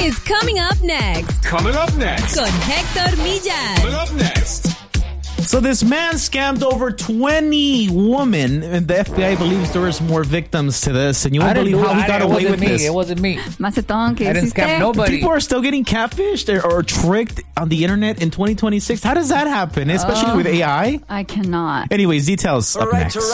is coming up next. Coming up next. Con Héctor Millan. Coming up next. So this man scammed over 20 women, and the FBI believes there is more victims to this. And you won't believe how he got away with this. It wasn't me. Macetón, ¿qué I didn't scam nobody. People are still getting catfished or tricked on the internet in 2026. How does that happen, especially with AI? I cannot. Anyways, details up next.